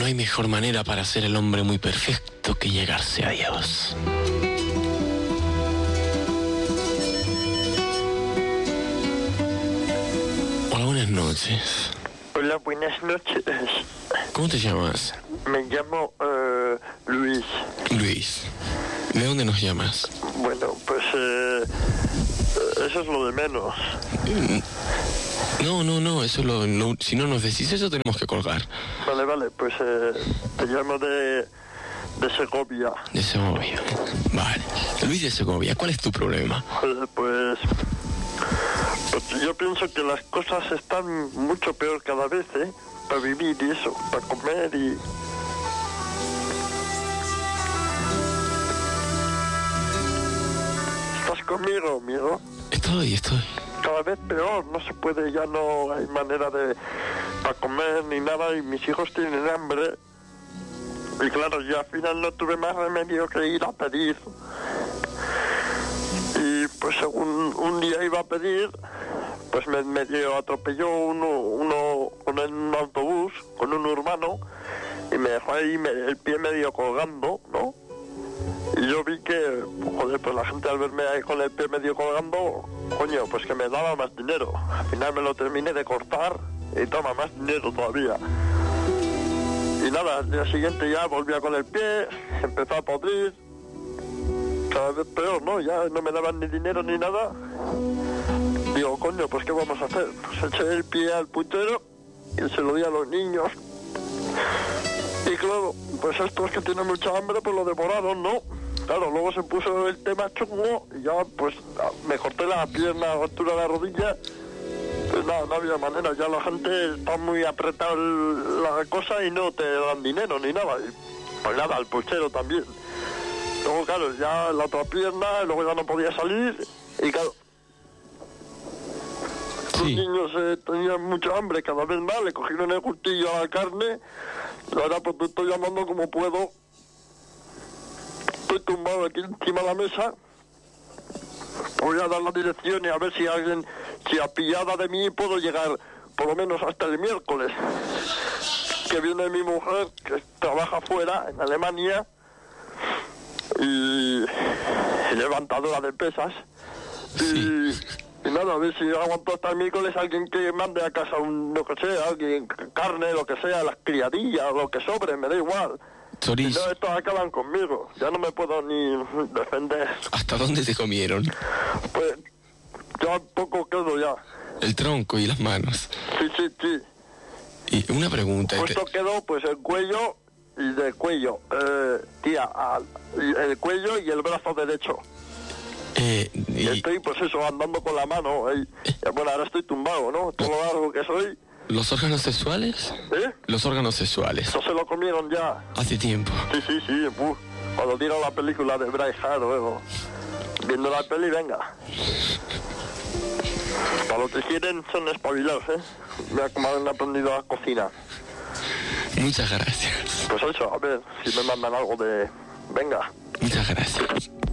hay mejor manera para ser el hombre muy perfecto que llegarse a Dios. Hola, buenas noches. Hola, buenas noches. ¿Cómo te llamas? Me llamo Luis. Luis. ¿De dónde nos llamas? Bueno, pues eso es lo de menos. No, eso si no nos decís eso tenemos que colgar. Vale, pues te llamo de Segovia. De Segovia. Vale. Luis de Segovia, ¿cuál es tu problema? Pues yo pienso que las cosas están mucho peor cada vez, para vivir y eso, para comer y... ¿Estás conmigo, amigo? Estoy. Cada vez peor, no se puede, ya no hay manera de para comer ni nada y mis hijos tienen hambre. Y claro, yo al final no tuve más remedio que ir a pedir. Y pues según un día iba a pedir, pues me medio atropelló uno con un autobús, con un urbano, y me dejó ahí el pie medio colgando, ¿no? Y yo vi que, joder, pues la gente al verme ahí con el pie medio colgando, coño, pues que me daba más dinero. Al final me lo terminé de cortar y toma más dinero todavía. Y nada, al día siguiente ya volvía con el pie, empezó a podrir, cada vez peor, ¿no? Ya no me daban ni dinero ni nada. Digo, coño, pues ¿qué vamos a hacer? Pues eché el pie al puntero y se lo di a los niños. Y claro, pues estos que tienen mucha hambre, pues lo devoraron, ¿no? Claro, luego se puso el tema chungo y ya, pues, me corté la pierna a la altura de la rodilla. Pues nada, no había manera, ya la gente está muy apretada la cosa y no te dan dinero ni nada. Y pues nada, el puchero también. Luego, claro, ya la otra pierna, luego ya no podía salir y claro... Los niños tenían mucha hambre, cada vez más, le cogieron el gustillo a la carne. Y ahora pues te estoy llamando como puedo. Estoy tumbado aquí encima de la mesa. Voy a dar la dirección y a ver si alguien, si a pillada de mí puedo llegar por lo menos hasta el miércoles. Que viene mi mujer, que trabaja fuera, en Alemania, y levantadora de pesas. Y nada, a ver si aguanto hasta el miércoles alguien que mande a casa lo que sea, alguien, carne, lo que sea, las criadillas, lo que sobre, me da igual. Chorizo. Si no, estos acaban conmigo, ya no me puedo ni defender. ¿Hasta dónde te comieron? Pues ya poco quedo ya. El tronco y las manos. Sí. Y una pregunta. Puesto quedó pues el cuello y del cuello, el cuello y el brazo derecho. Y estoy pues eso, andando con la mano. Bueno, ahora estoy tumbado, ¿no? Todo lo largo que soy. ¿Los órganos sexuales? Los órganos sexuales. Eso se lo comieron ya. Hace tiempo. Sí. Cuando dieron la película de Braveheart luego. Viendo la peli, venga. Para los que quieren son espabilados, Mira cómo han aprendido a cocinar. Muchas gracias. Pues eso, a ver si me mandan algo de... Venga. Muchas gracias.